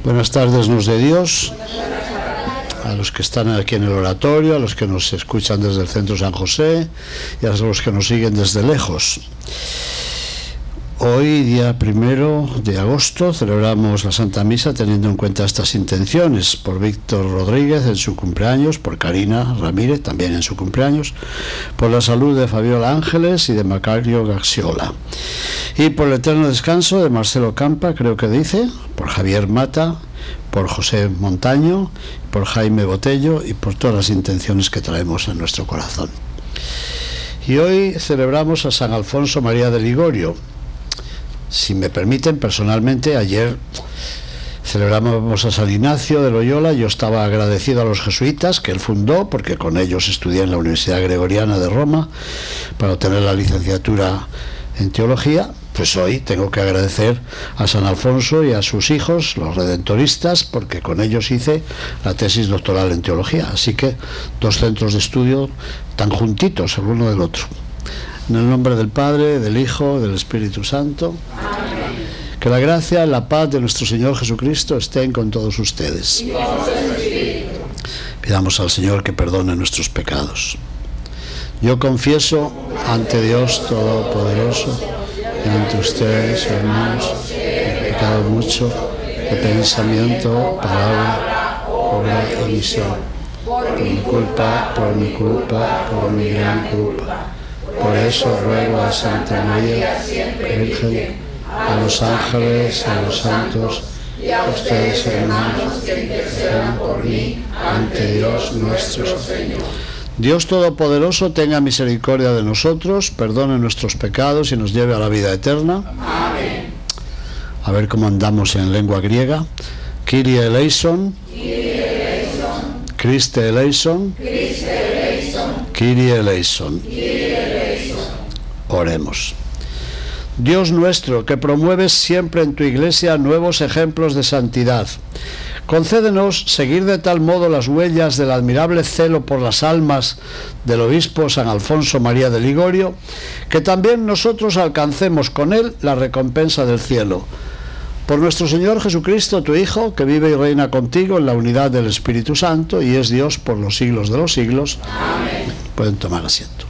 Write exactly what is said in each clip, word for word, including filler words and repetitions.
Buenas tardes, nos de Dios, a los que están aquí en el oratorio, a los que nos escuchan desde el Centro San José y a los que nos siguen desde lejos. Hoy, día primero de agosto, celebramos la Santa Misa teniendo en cuenta estas intenciones: por Víctor Rodríguez en su cumpleaños, por Karina Ramírez también en su cumpleaños, por la salud de Fabiola Ángeles y de Macario Gaxiola, y por el eterno descanso de Marcelo Campa, creo que dice, por Javier Mata, por José Montaño, por Jaime Botello y por todas las intenciones que traemos en nuestro corazón. Y hoy celebramos a San Alfonso María de Ligorio. Si me permiten, personalmente, ayer celebramos a San Ignacio de Loyola. Yo estaba agradecido a los jesuitas que él fundó, porque con ellos estudié en la Universidad Gregoriana de Roma para obtener la licenciatura en teología. Pues hoy tengo que agradecer a San Alfonso y a sus hijos, los redentoristas, porque con ellos hice la tesis doctoral en teología. Así que dos centros de estudio tan juntitos el uno del otro. En el nombre del Padre, del Hijo, del Espíritu Santo. Amén. Que la gracia y la paz de nuestro Señor Jesucristo estén con todos ustedes. Pidamos al Señor que perdone nuestros pecados. Yo confieso ante Dios Todopoderoso y ante ustedes, hermanos, he pecado mucho de pensamiento, palabra, obra y omisión. Por mi culpa, por mi culpa, por mi gran culpa. Por eso ruego a Santa María, Virgen, a los ángeles, a los santos, y a ustedes, hermanos, que intercedan por mí ante Dios nuestro Señor. Dios Todopoderoso tenga misericordia de nosotros, perdone nuestros pecados y nos lleve a la vida eterna. Amén. A ver cómo andamos en lengua griega. Kyrie eleison, Christe eleison, Kyrie eleison. Oremos. Dios nuestro, que promueves siempre en tu Iglesia nuevos ejemplos de santidad, concédenos seguir de tal modo las huellas del admirable celo por las almas del obispo San Alfonso María de Ligorio, que también nosotros alcancemos con él la recompensa del cielo. Por nuestro Señor Jesucristo, tu Hijo, que vive y reina contigo en la unidad del Espíritu Santo y es Dios por los siglos de los siglos. Amén. Pueden tomar asiento.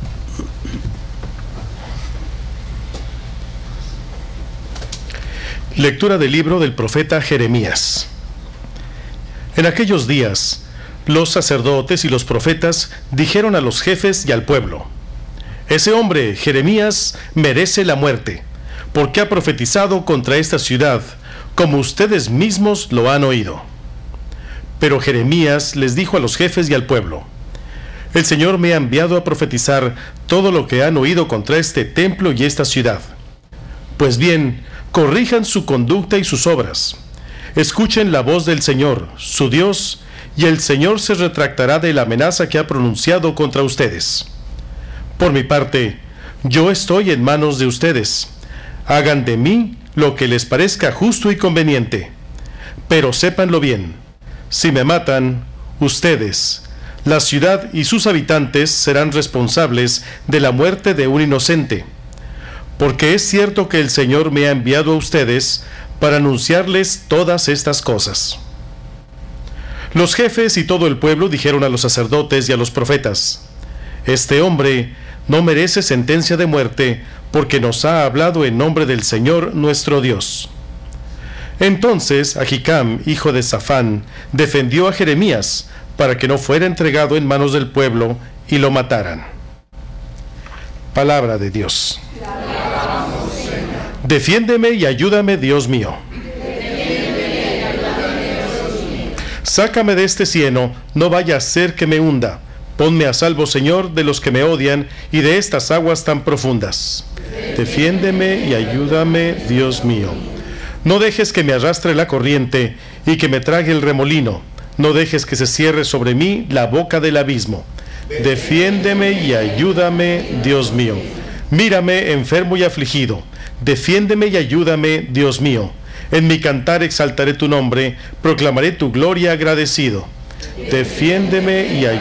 Lectura del libro del profeta Jeremías. En aquellos días, los sacerdotes y los profetas dijeron a los jefes y al pueblo: ese hombre, Jeremías, merece la muerte, porque ha profetizado contra esta ciudad, como ustedes mismos lo han oído. Pero Jeremías les dijo a los jefes y al pueblo: el Señor me ha enviado a profetizar todo lo que han oído contra este templo y esta ciudad. Pues bien, corrijan su conducta y sus obras. Escuchen la voz del Señor, su Dios, y el Señor se retractará de la amenaza que ha pronunciado contra ustedes. Por mi parte, yo estoy en manos de ustedes. Hagan de mí lo que les parezca justo y conveniente. Pero sépanlo bien, si me matan, ustedes, la ciudad y sus habitantes serán responsables de la muerte de un inocente. Porque es cierto que el Señor me ha enviado a ustedes para anunciarles todas estas cosas. Los jefes y todo el pueblo dijeron a los sacerdotes y a los profetas: este hombre no merece sentencia de muerte, porque nos ha hablado en nombre del Señor nuestro Dios. Entonces Ahicam, hijo de Safán, defendió a Jeremías para que no fuera entregado en manos del pueblo y lo mataran. Palabra de Dios. Defiéndeme y ayúdame, Dios mío. Sácame de este cieno, no vaya a ser que me hunda. Ponme a salvo, Señor, de los que me odian y de estas aguas tan profundas. Defiéndeme y ayúdame, Dios mío. No dejes que me arrastre la corriente y que me trague el remolino. No dejes que se cierre sobre mí la boca del abismo. Defiéndeme y ayúdame, Dios mío. Mírame enfermo y afligido. Defiéndeme y ayúdame, Dios mío. En mi cantar exaltaré tu nombre, proclamaré tu gloria agradecido. Defiéndeme y ayúdame.